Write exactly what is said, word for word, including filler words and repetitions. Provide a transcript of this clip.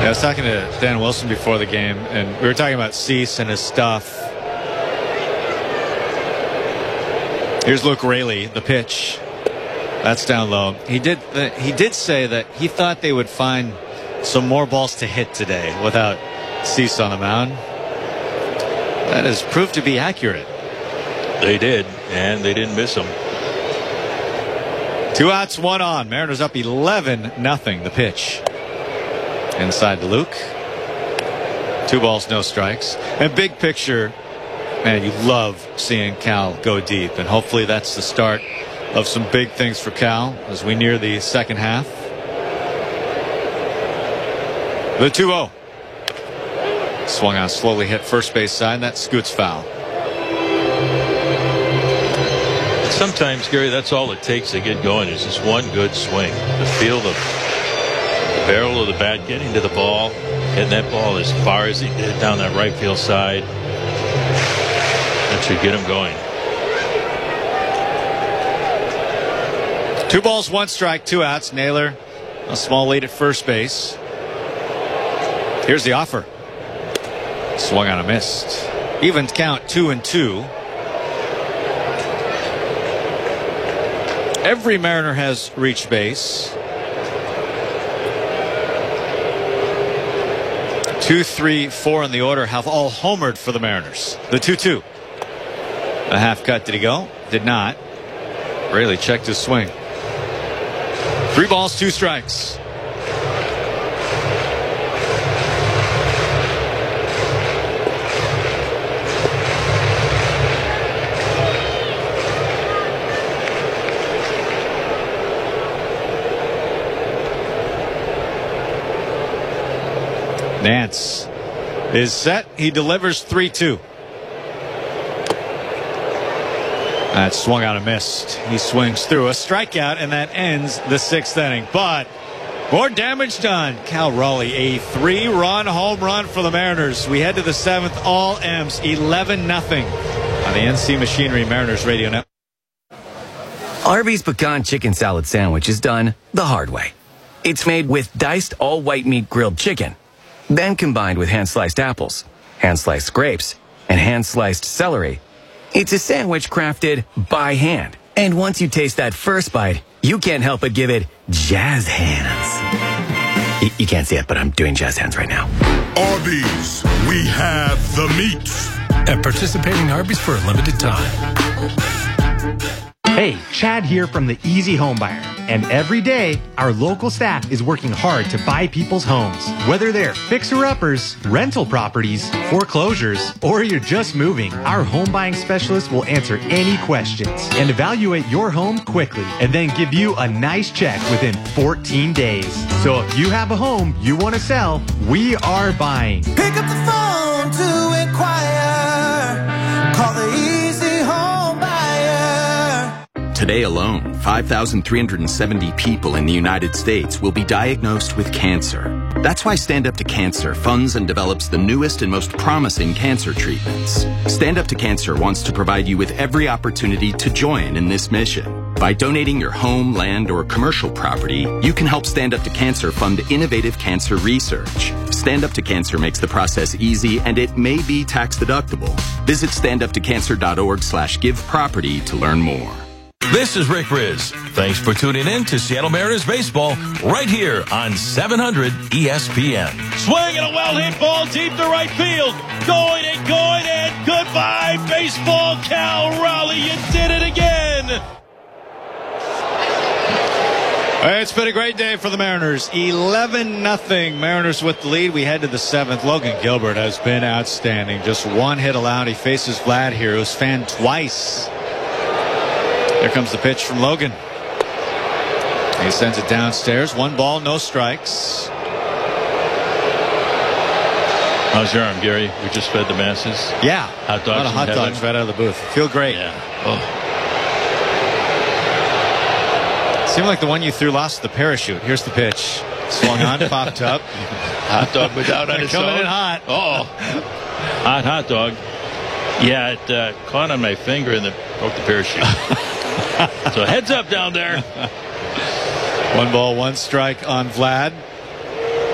I was talking to Dan Wilson before the game, and we were talking about Cease and his stuff. Here's Luke Raley, the pitch. That's down low. He did. Uh, he did say that he thought they would find some more balls to hit today without Cease on the mound. That has proved to be accurate. They did, and they didn't miss them. Two outs, one on. Mariners up eleven nothing. The pitch inside to Luke. Two balls, no strikes. And big picture, man, you love seeing Cal go deep, and hopefully that's the start of some big things for Cal as we near the second half. The two oh. Swung out, slowly hit first base side. That scoots foul. Sometimes, Gary, that's all it takes to get going is just one good swing. To feel the, the barrel of the bat getting to the ball, hitting that ball as far as he did down that right field side. That should get him going. Two balls, one strike, two outs. Naylor, a small lead at first base. Here's the offer. Swung on a missed. Even count, two and two. Every Mariner has reached base. Two, three, four in the order have all homered for the Mariners. The two two. A half cut. Did he go? Did not. Raley checked his swing. Three balls, two strikes. Nance is set. He delivers three two. That swung out and missed. He swings through a strikeout, and that ends the sixth inning. But more damage done. Cal Raleigh, a three-run home run for the Mariners. We head to the seventh. All M's, eleven nothing on the N C Machinery Mariners Radio Network. Arby's Pecan Chicken Salad Sandwich is done the hard way. It's made with diced all-white meat grilled chicken, then combined with hand-sliced apples, hand-sliced grapes, and hand-sliced celery. It's a sandwich crafted by hand. And once you taste that first bite, you can't help but give it jazz hands. Y- you can't see it, but I'm doing jazz hands right now. Arby's, we have the meats. At participating Arby's for a limited time. Hey, Chad here from the Easy Home Buyer. And every day, our local staff is working hard to buy people's homes. Whether they're fixer-uppers, rental properties, foreclosures, or you're just moving, our home buying specialists will answer any questions and evaluate your home quickly and then give you a nice check within fourteen days. So if you have a home you want to sell, we are buying. Pick up the phone to inquire. Call the Easy Home Buyer. Today alone, five thousand three hundred seventy people in the United States will be diagnosed with cancer. That's why Stand Up to Cancer funds and develops the newest and most promising cancer treatments. Stand Up to Cancer wants to provide you with every opportunity to join in this mission. By donating your home, land, or commercial property, you can help Stand Up to Cancer fund innovative cancer research. Stand Up to Cancer makes the process easy, and it may be tax deductible. Visit standuptocancer.org slash give property to learn more. This is Rick Riz. Thanks for tuning in to Seattle Mariners baseball right here on seven hundred E S P N. Swing and a well-hit ball deep to right field. Going and going and goodbye, baseball. Cal Raleigh, you did it again. It's been a great day for the Mariners. eleven nothing. Mariners with the lead. We head to the seventh. Logan Gilbert has been outstanding. Just one hit allowed. He faces Vlad here, who's fanned twice. Here comes the pitch from Logan. He sends it downstairs. One ball, no strikes. How's your arm, Gary? We just fed the masses. Yeah. Hot dogs. A lot of hot heaven. dogs right out of the booth. Feel great. Yeah. Oh. Seemed like the one you threw lost the parachute. Here's the pitch. Swung on, popped up. Hot dog without on its Coming own. in hot. Oh. Hot hot dog. Yeah, it uh, caught on my finger and it broke the parachute. So heads up down there. One ball, one strike on Vlad.